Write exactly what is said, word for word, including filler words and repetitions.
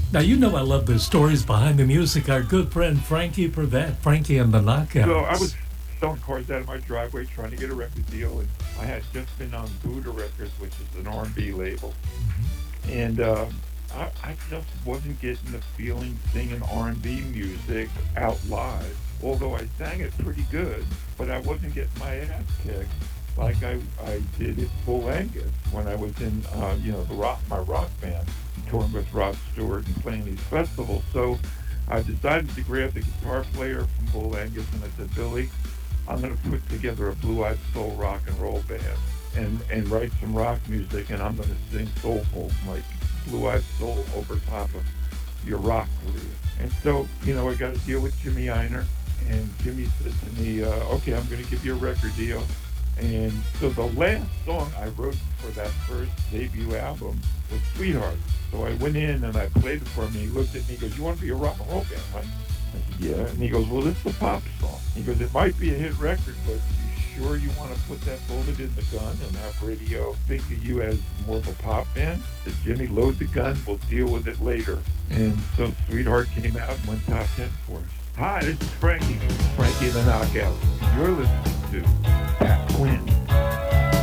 Now, you know I love the stories behind the music. Our good friend Frankie Prevette, Frankie and the So I Knockouts. was selling cars out of my driveway trying to get a record deal, and I had just been on Buddha Records, which is an R and B label, and um, I, I just wasn't getting the feeling singing R and B music out live. Although I sang it pretty good, but I wasn't getting my ass kicked like I, I did at Bull Angus when I was in uh, you know the rock my rock band touring with Rod Stewart and playing these festivals. So I decided to grab the guitar player from Bull Angus and I said, Billy, I'm going to put together a blue-eyed soul rock and roll band and and write some rock music, and I'm going to sing soulful like blue-eyed soul over top of your rock groove. And so, you know, I got to deal with Jimmy Einer, and Jimmy said to me, uh, "Okay, I'm going to give you a record deal." And so the last song I wrote for that first debut album was Sweetheart. So I went in and I played it for him. And he looked at me. He goes, "You want to be a rock and roll band, right?" I said, "Yeah." And he goes, "Well, this is a pop song." He goes, "It might be a hit record, but you sure you want to put that bullet in the gun and have radio think of you as more of a pop band?" I said, "Jimmy, load the gun. We'll deal with it later." And so Sweetheart came out and went top ten for us. Hi, this is Frankie. Frankie the Knockout. You're listening to Pat Quinn.